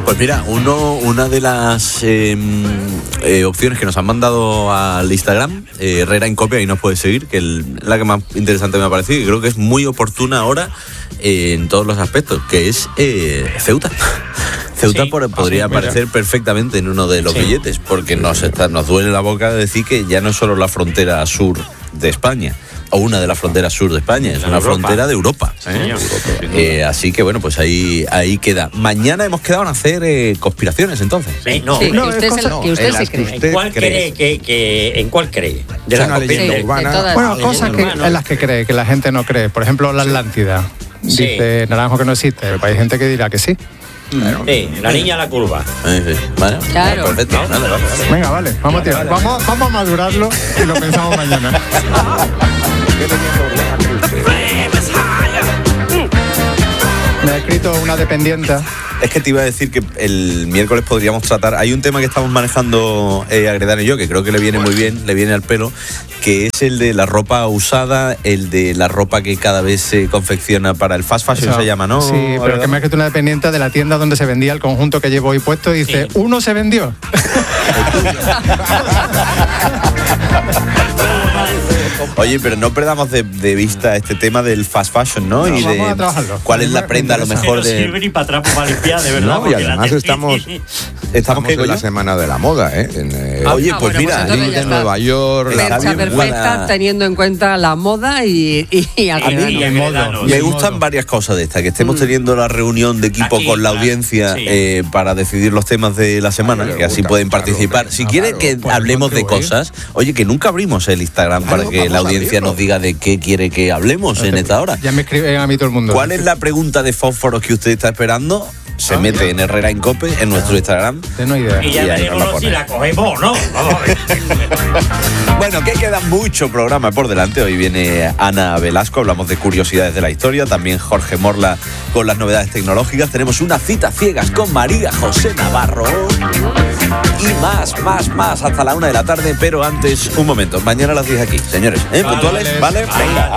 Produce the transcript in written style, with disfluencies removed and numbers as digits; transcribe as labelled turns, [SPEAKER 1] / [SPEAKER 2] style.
[SPEAKER 1] Pues mira, una de las opciones que nos han mandado al Instagram, Herrera en Copia, ahí nos puedes seguir, que es la que más interesante me ha parecido y creo que es muy oportuna ahora en todos los aspectos, que es Ceuta. Ceuta podría aparecer perfectamente en uno de los billetes, porque nos duele la boca de decir que ya no es solo la frontera sur de España, o una de las fronteras sur de España, es una frontera de Europa. Así que bueno, pues ahí queda. Mañana hemos quedado en hacer conspiraciones, entonces.
[SPEAKER 2] Que usted sí cree. ¿En cuál cree? De la leyenda urbana.
[SPEAKER 3] Bueno, cosas en las que cree, que la gente no cree. Por ejemplo, la Atlántida. Dice Naranjo que no existe, pero hay gente que dirá que sí.
[SPEAKER 2] La niña a la curva.
[SPEAKER 1] Vale,
[SPEAKER 4] claro.
[SPEAKER 1] Perfecto. Vale.
[SPEAKER 3] Venga, vale, vamos a tirar. Vamos a madurarlo y lo pensamos mañana. Me ha escrito una dependienta.
[SPEAKER 1] Es que te iba a decir que el miércoles podríamos tratar. Hay un tema que estamos manejando Agredano y yo, que creo que le viene muy bien, le viene al pelo, que es el de la ropa usada, el de la ropa que cada vez se confecciona para el fast fashion, se llama, ¿no?
[SPEAKER 3] Sí, pero que me ha escrito una dependiente de la tienda donde se vendía el conjunto que llevo hoy puesto y dice, uno se vendió.
[SPEAKER 1] Oye, pero no perdamos de vista este tema del fast fashion, ¿no? Y de cuál es la prenda a lo mejor de...
[SPEAKER 2] No sirve ni para atrás para limpiar, de verdad.
[SPEAKER 5] No, y además estamos en la semana de la moda, ¿eh?
[SPEAKER 1] Oye, pues mira,
[SPEAKER 5] en Nueva York...
[SPEAKER 4] Fecha perfecta, teniendo en cuenta la moda y
[SPEAKER 1] el moda. Me gustan varias cosas de estas, que estemos teniendo la reunión de equipo con la audiencia para decidir los temas de la semana, que así pueden participar. Si quieren que hablemos de cosas, oye, que nunca abrimos el Instagram para que la audiencia nos diga de qué quiere que hablemos en esta hora.
[SPEAKER 3] Ya me escriben a mí todo el mundo.
[SPEAKER 1] ¿Cuál es la pregunta de fósforos que usted está esperando? Se mete en Herrera en Cope, en nuestro Instagram.
[SPEAKER 3] No hay idea.
[SPEAKER 2] Y ya veremos si la cogemos, ¿no? Vamos a ver.
[SPEAKER 1] Bueno, que queda mucho programa por delante. Hoy viene Ana Velasco, hablamos de curiosidades de la historia. También Jorge Morla con las novedades tecnológicas. Tenemos una cita ciegas con María José Navarro. Y más, hasta la 1 de la tarde. Pero antes, un momento. Mañana a las 10 aquí, señores. ¿Puntuales? ¿Vale? Venga.